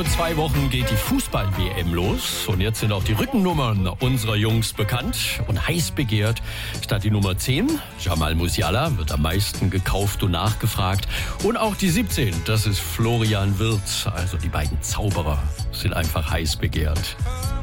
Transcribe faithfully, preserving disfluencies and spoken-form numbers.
In zwei Wochen geht die Fußball-W M los und jetzt sind auch die Rückennummern unserer Jungs bekannt und heiß begehrt. Statt die Nummer zehn, Jamal Musiala, wird am meisten gekauft und nachgefragt. Und auch die siebzehn, das ist Florian Wirtz. Also die beiden Zauberer sind einfach heiß begehrt.